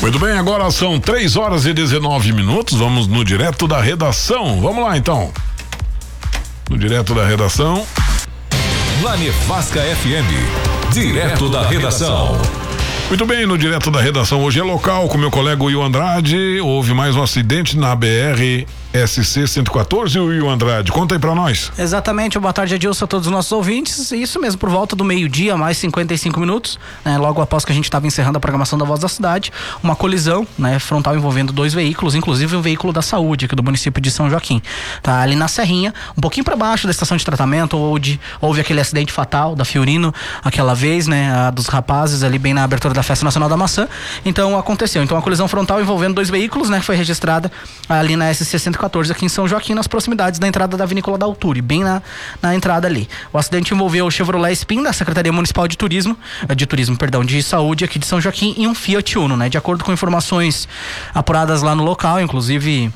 Muito bem, agora são 3h19. Vamos no Direto da Redação. Vamos lá então. No Direto da Redação. Na Nevasca FM. Direto da Redação. Muito bem, no Direto da Redação hoje é local com meu colega Will Andrade. Houve mais um acidente na BR SC 114, Will Andrade, conta aí pra nós. Exatamente, boa tarde, Adilson, a todos os nossos ouvintes. Isso mesmo, por volta do meio-dia, mais 55 minutos, né, logo após que a gente estava encerrando a programação da Voz da Cidade, uma colisão, né, frontal envolvendo dois veículos, inclusive um veículo da saúde aqui do município de São Joaquim. Tá ali na Serrinha, um pouquinho para baixo da estação de tratamento, houve aquele acidente fatal da Fiorino, aquela vez, né, a dos rapazes ali bem na abertura da Festa Nacional da Maçã. Então aconteceu, a colisão frontal envolvendo dois veículos, né, foi registrada ali na SC 114 aqui em São Joaquim, nas proximidades da entrada da Vinícola da Alturi, bem na entrada ali. O acidente envolveu o Chevrolet Spin da Secretaria Municipal de Saúde aqui de São Joaquim e um Fiat Uno, né? De acordo com informações apuradas lá no local, inclusive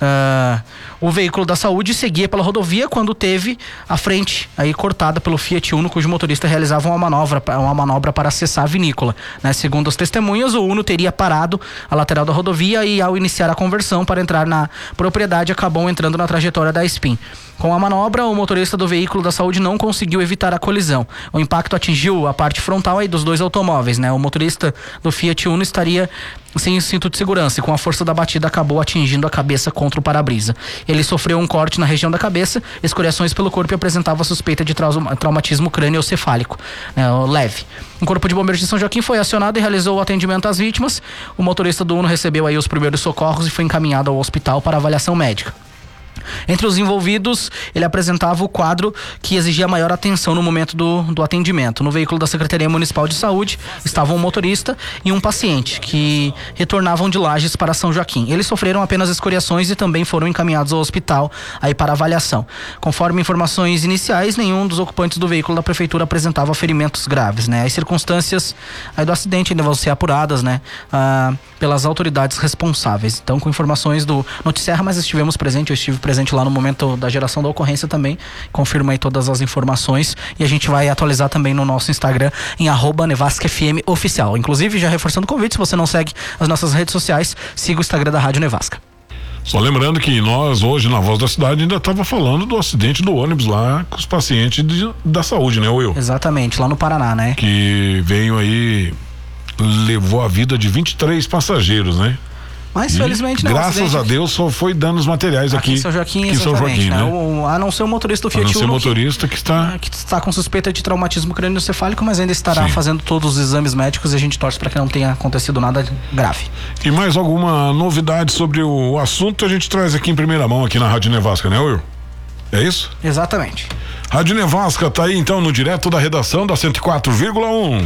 o veículo da saúde seguia pela rodovia quando teve a frente aí cortada pelo Fiat Uno, cujo motorista realizava uma manobra para acessar a vinícola, né? Segundo as testemunhas, o Uno teria parado à lateral da rodovia e, ao iniciar a conversão para entrar na propriedade, acabou entrando na trajetória da Spin. Com a manobra, o motorista do veículo da saúde não conseguiu evitar a colisão. O impacto atingiu a parte frontal aí dos dois automóveis, né? O motorista do Fiat Uno estaria sem o cinto de segurança e, com a força da batida, acabou atingindo a cabeça contra o para-brisa. Ele sofreu um corte na região da cabeça, escoriações pelo corpo e apresentava suspeita de traumatismo crânio-cefálico, leve. O Corpo de Bombeiros de São Joaquim foi acionado e realizou o atendimento às vítimas. O motorista do Uno recebeu aí os primeiros socorros e foi encaminhado ao hospital para avaliação médica. Entre os envolvidos, ele apresentava o quadro que exigia maior atenção no momento do atendimento. No veículo da Secretaria Municipal de Saúde estavam um motorista e um paciente que retornavam de Lages para São Joaquim. Eles sofreram apenas escoriações e também foram encaminhados ao hospital aí para avaliação. Conforme informações iniciais, nenhum dos ocupantes do veículo da prefeitura apresentava ferimentos graves, né? As circunstâncias aí do acidente ainda vão ser apuradas, né, pelas autoridades responsáveis. Então, com informações do Noticiário, mas estivemos presentes, eu estive presente lá no momento da geração da ocorrência também, confirma aí todas as informações e a gente vai atualizar também no nosso Instagram em @NevascaFMOficial. Inclusive, já reforçando o convite, se você não segue as nossas redes sociais, siga o Instagram da Rádio Nevasca. Só lembrando que nós hoje na Voz da Cidade ainda estava falando do acidente do ônibus lá com os pacientes da saúde, né, Will? Exatamente, lá no Paraná, né? Que veio aí, levou a vida de 23 passageiros, né? Mas felizmente não. Graças a Deus só foi danos materiais aqui em São Joaquim, né? A não ser o motorista do Fiat Uno. A não ser o motorista que está com suspeita de traumatismo crânio-cefálico, mas ainda estará fazendo todos os exames médicos e a gente torce para que não tenha acontecido nada grave. E mais alguma novidade sobre o assunto a gente traz aqui em primeira mão aqui na Rádio Nevasca, né, Will? É isso? Exatamente. Rádio Nevasca tá aí então no Direto da Redação da 104,1.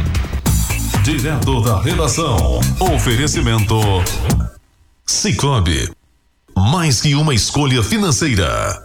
Direto da Redação. Oferecimento Sicoob, mais que uma escolha financeira.